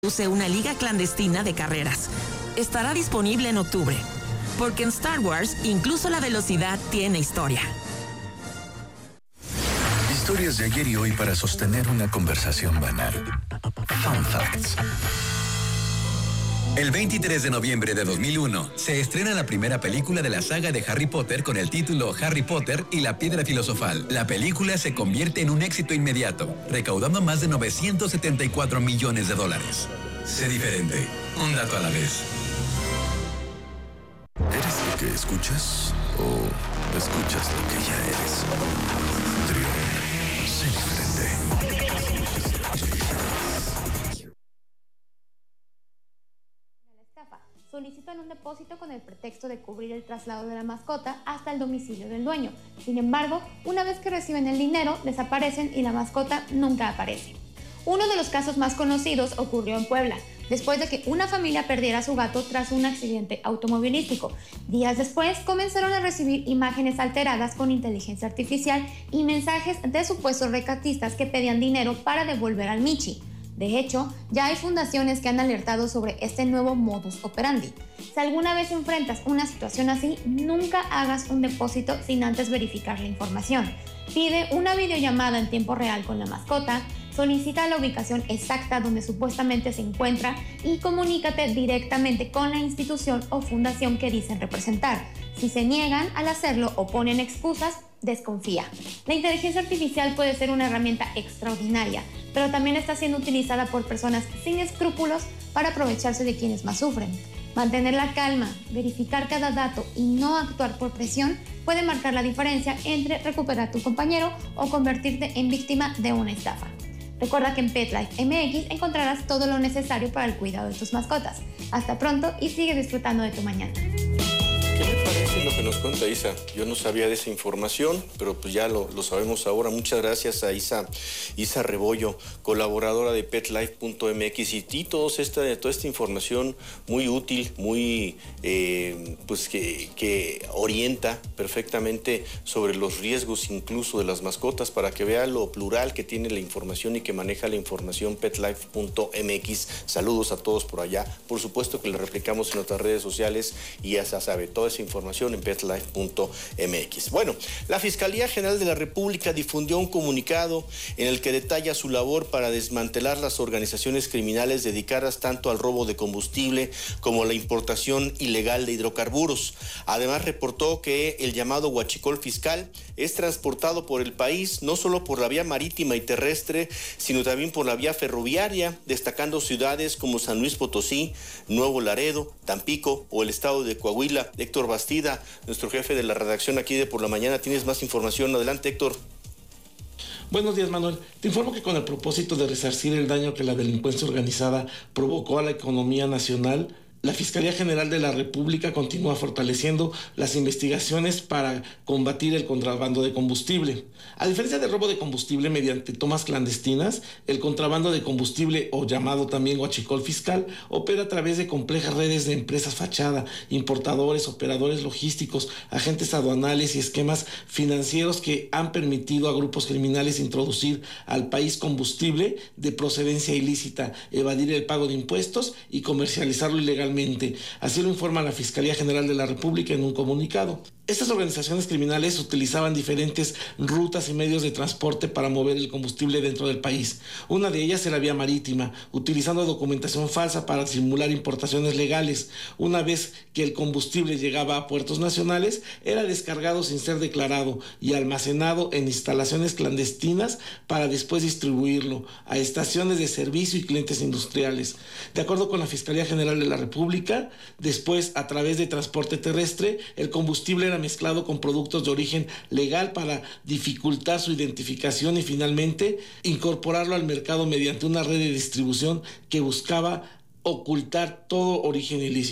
Use una liga clandestina de carreras. Estará disponible en octubre, porque en Star Wars incluso la velocidad tiene historia. Historias de ayer y hoy para sostener una conversación banal. Fun Facts. El 23 de noviembre de 2001 se estrena la primera película de la saga de Harry Potter con el título Harry Potter y la Piedra Filosofal. La película se convierte en un éxito inmediato, recaudando más de $974 millones. Sé diferente, un dato a la vez. ¿Eres lo que escuchas o escuchas lo que ya eres? Trión, sé diferente. Solicitan un depósito con el pretexto de cubrir el traslado de la mascota hasta el domicilio del dueño. Sin embargo, una vez que reciben el dinero, desaparecen y la mascota nunca aparece. Uno de los casos más conocidos ocurrió en Puebla, después de que una familia perdiera a su gato tras un accidente automovilístico. Días después, comenzaron a recibir imágenes alteradas con inteligencia artificial y mensajes de supuestos rescatistas que pedían dinero para devolver al Michi. De hecho, ya hay fundaciones que han alertado sobre este nuevo modus operandi. Si alguna vez enfrentas una situación así, nunca hagas un depósito sin antes verificar la información. Pide una videollamada en tiempo real con la mascota, solicita la ubicación exacta donde supuestamente se encuentra y comunícate directamente con la institución o fundación que dicen representar. Si se niegan al hacerlo o ponen excusas, desconfía. La inteligencia artificial puede ser una herramienta extraordinaria, pero también está siendo utilizada por personas sin escrúpulos para aprovecharse de quienes más sufren. Mantener la calma, verificar cada dato y no actuar por presión puede marcar la diferencia entre recuperar a tu compañero o convertirte en víctima de una estafa. Recuerda que en PetLife MX encontrarás todo lo necesario para el cuidado de tus mascotas. Hasta pronto y sigue disfrutando de tu mañana. ¿Qué me parece lo que nos cuenta Isa? Yo no sabía de esa información, pero pues ya lo sabemos ahora. Muchas gracias a Isa Rebollo, colaboradora de PetLife.mx, y toda esta información muy útil, muy pues que orienta perfectamente sobre los riesgos incluso de las mascotas, para que vea lo plural que tiene la información y que maneja la información PetLife.mx. Saludos a todos por allá. Por supuesto que lo replicamos en nuestras redes sociales y ya se sabe toda esa información en PetLife.mx. Bueno, la Fiscalía General de la República difundió un comunicado en el que detalla su labor para desmantelar las organizaciones criminales dedicadas tanto al robo de combustible como a la importación ilegal de hidrocarburos. Además, reportó que el llamado huachicol fiscal es transportado por el país no solo por la vía marítima y terrestre, sino también por la vía ferroviaria, destacando ciudades como San Luis Potosí, Nuevo Laredo, Tampico o el estado de Coahuila. Héctor Bastida, nuestro jefe de la redacción aquí de Por la Mañana, tienes más información. Adelante, Héctor. Buenos días, Manuel. Te informo que con el propósito de resarcir el daño que la delincuencia organizada provocó a la economía nacional, la Fiscalía General de la República continúa fortaleciendo las investigaciones para combatir el contrabando de combustible. A diferencia del robo de combustible mediante tomas clandestinas, el contrabando de combustible, o llamado también huachicol fiscal, opera a través de complejas redes de empresas fachada, importadores, operadores logísticos, agentes aduanales y esquemas financieros que han permitido a grupos criminales introducir al país combustible de procedencia ilícita, evadir el pago de impuestos y comercializarlo ilegalmente. Así lo informa la Fiscalía General de la República en un comunicado. Estas organizaciones criminales utilizaban diferentes rutas y medios de transporte para mover el combustible dentro del país. Una de ellas era vía marítima, utilizando documentación falsa para simular importaciones legales. Una vez que el combustible llegaba a puertos nacionales, era descargado sin ser declarado y almacenado en instalaciones clandestinas para después distribuirlo a estaciones de servicio y clientes industriales. De acuerdo con la Fiscalía General de la República, después, a través de transporte terrestre, el combustible era mezclado con productos de origen legal para dificultar su identificación y finalmente incorporarlo al mercado mediante una red de distribución que buscaba ocultar todo origen ilícito.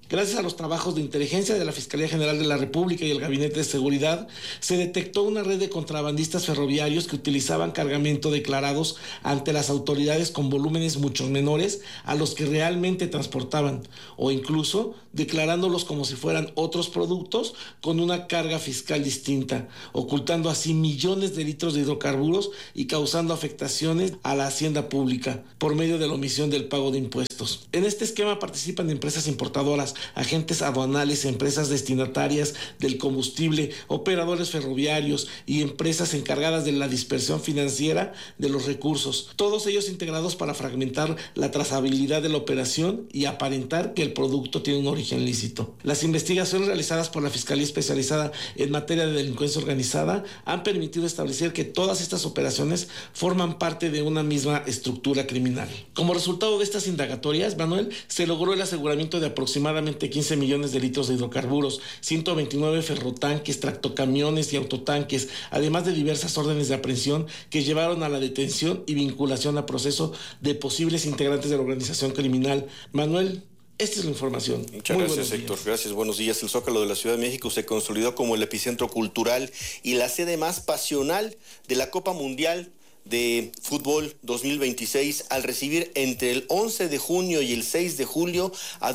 Gracias a los trabajos de inteligencia de la Fiscalía General de la República y el Gabinete de Seguridad, se detectó una red de contrabandistas ferroviarios que utilizaban cargamento declarados ante las autoridades con volúmenes mucho menores a los que realmente transportaban, o incluso declarándolos como si fueran otros productos con una carga fiscal distinta, ocultando así millones de litros de hidrocarburos y causando afectaciones a la hacienda pública por medio de la omisión del pago de impuestos. En este esquema participan empresas importadoras, agentes aduanales, empresas destinatarias del combustible, operadores ferroviarios y empresas encargadas de la dispersión financiera de los recursos, todos ellos integrados para fragmentar la trazabilidad de la operación y aparentar que el producto tiene un origen lícito. Las investigaciones realizadas por la Fiscalía Especializada en materia de delincuencia organizada han permitido establecer que todas estas operaciones forman parte de una misma estructura criminal. Como resultado de estas indagatorias, Manuel, se logró el aseguramiento de aproximadamente 15 millones de litros de hidrocarburos, 129 ferrotanques, tractocamiones y autotanques, además de diversas órdenes de aprehensión que llevaron a la detención y vinculación a proceso de posibles integrantes de la organización criminal. Manuel, esta es la información. Muchas gracias, Héctor. Gracias, buenos días. El Zócalo de la Ciudad de México se consolidó como el epicentro cultural y la sede más pasional de la Copa Mundial de Fútbol 2026 al recibir entre el 11 de junio y el 6 de julio a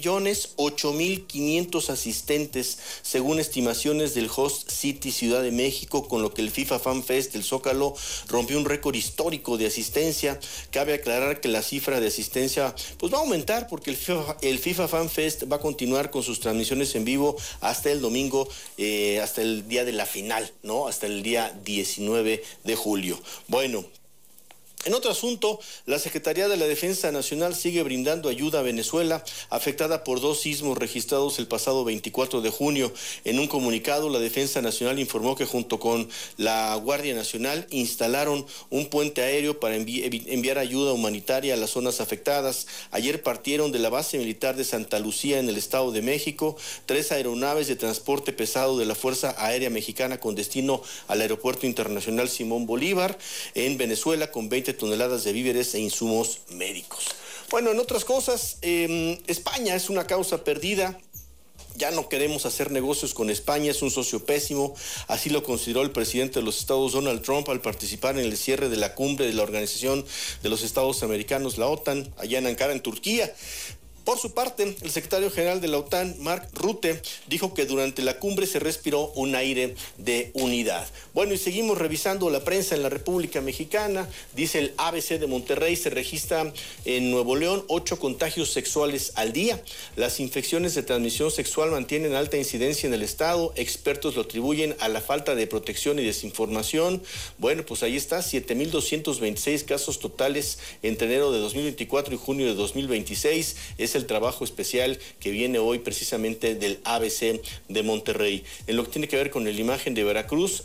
2.008.500 asistentes, según estimaciones del Host City Ciudad de México, con lo que el FIFA Fan Fest del Zócalo rompió un récord histórico de asistencia. Cabe aclarar que la cifra de asistencia pues va a aumentar porque el FIFA Fan Fest va a continuar con sus transmisiones en vivo hasta el domingo, hasta el día de la final, ¿no? Hasta el día 19 de julio. Bueno, en otro asunto, la Secretaría de la Defensa Nacional sigue brindando ayuda a Venezuela, afectada por 2 sismos registrados el pasado 24 de junio. En un comunicado, la Defensa Nacional informó que junto con la Guardia Nacional instalaron un puente aéreo para enviar ayuda humanitaria a las zonas afectadas. Ayer partieron de la base militar de Santa Lucía en el Estado de México 3 aeronaves de transporte pesado de la Fuerza Aérea Mexicana con destino al Aeropuerto Internacional Simón Bolívar en Venezuela con 20 toneladas de víveres e insumos médicos. Bueno, en otras cosas, España es una causa perdida. Ya no queremos hacer negocios con España, es un socio pésimo. Así lo consideró el presidente de los Estados, Donald Trump, al participar en el cierre de la cumbre de la Organización de los Estados Americanos, la OTAN, allá en Ankara, en Turquía. Por su parte, el secretario general de la OTAN, Mark Rutte, dijo que durante la cumbre se respiró un aire de unidad. Bueno, y seguimos revisando la prensa en la República Mexicana. Dice el ABC de Monterrey, se registra en Nuevo León 8 contagios sexuales al día. Las infecciones de transmisión sexual mantienen alta incidencia en el estado. Expertos lo atribuyen a la falta de protección y desinformación. Bueno, pues ahí está, 7.226 casos totales entre enero de 2024 y junio de 2026. Es el trabajo especial que viene hoy precisamente del ABC de Monterrey. En lo que tiene que ver con la imagen de Veracruz,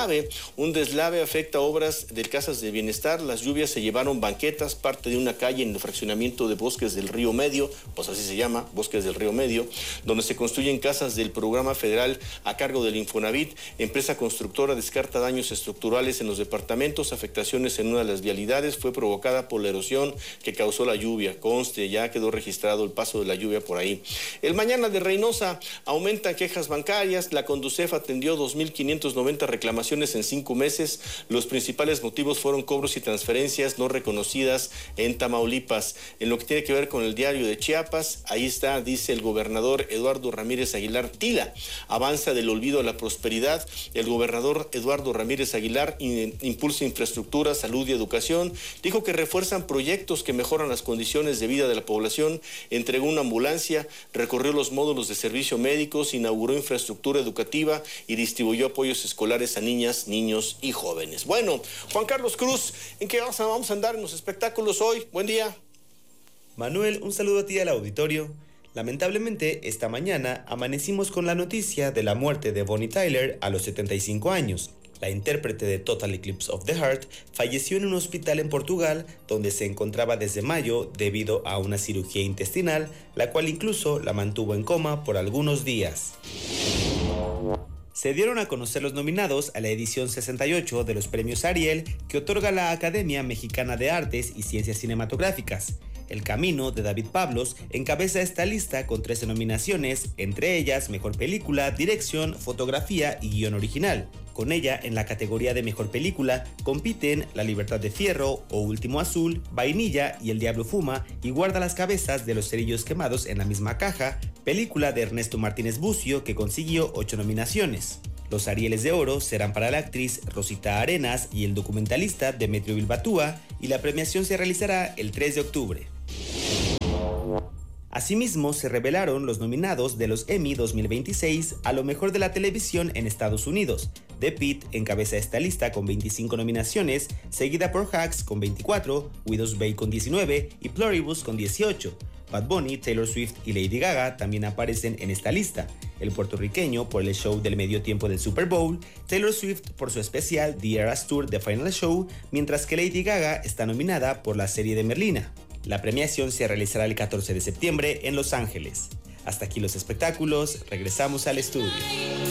un deslave afecta obras de casas de bienestar. Las lluvias se llevaron banquetas, parte de una calle en el fraccionamiento de Bosques del Río Medio, pues así se llama, Bosques del Río Medio, donde se construyen casas del programa federal a cargo del Infonavit. Empresa constructora descarta daños estructurales en los departamentos. Afectaciones en una de las vialidades fue provocada por la erosión que causó la lluvia. Conste, ya quedó registrado el paso de la lluvia por ahí. El mañana de Reynosa, aumentan quejas bancarias. La Conducef atendió 2.590 reclamaciones en 5 meses. Los principales motivos fueron cobros y transferencias no reconocidas en Tamaulipas. En lo que tiene que ver con el Diario de Chiapas, ahí está, dice el gobernador Eduardo Ramírez Aguilar Tila, avanza del olvido a la prosperidad. El gobernador Eduardo Ramírez Aguilar impulsa infraestructura, salud y educación. Dijo que refuerzan proyectos que mejoran las condiciones de vida de la población. Entregó una ambulancia, recorrió los módulos de servicio médicos, inauguró infraestructura educativa y distribuyó apoyos escolares a niñas, niños y jóvenes. Bueno, Juan Carlos Cruz, ¿en qué vamos a andar en los espectáculos hoy? Buen día. Manuel, un saludo a ti al auditorio. Lamentablemente, esta mañana amanecimos con la noticia de la muerte de Bonnie Tyler a los 75 años. La intérprete de Total Eclipse of the Heart falleció en un hospital en Portugal donde se encontraba desde mayo debido a una cirugía intestinal, la cual incluso la mantuvo en coma por algunos días. Se dieron a conocer los nominados a la edición 68 de los premios Ariel que otorga la Academia Mexicana de Artes y Ciencias Cinematográficas. El Camino, de David Pablos, encabeza esta lista con 13 nominaciones, entre ellas Mejor Película, Dirección, Fotografía y Guión Original. Con ella, en la categoría de Mejor Película, compiten La Libertad de Fierro o Último Azul, Vainilla y El Diablo Fuma, y guarda las cabezas de Los Cerillos Quemados en la misma caja, película de Ernesto Martínez Bucio, que consiguió 8 nominaciones. Los Arieles de Oro serán para la actriz Rosita Arenas y el documentalista Demetrio Bilbatúa, y la premiación se realizará el 3 de octubre. Asimismo, se revelaron los nominados de los Emmy 2026 a lo mejor de la televisión en Estados Unidos. The Pitt encabeza esta lista con 25 nominaciones, seguida por Hacks con 24, Widow's Bay con 19 y Pluribus con 18. Bad Bunny, Taylor Swift y Lady Gaga también aparecen en esta lista. El puertorriqueño por el show del medio tiempo del Super Bowl, Taylor Swift por su especial The Eras Tour The Final Show, mientras que Lady Gaga está nominada por la serie de Merlina. La premiación se realizará el 14 de septiembre en Los Ángeles. Hasta aquí los espectáculos, regresamos al estudio.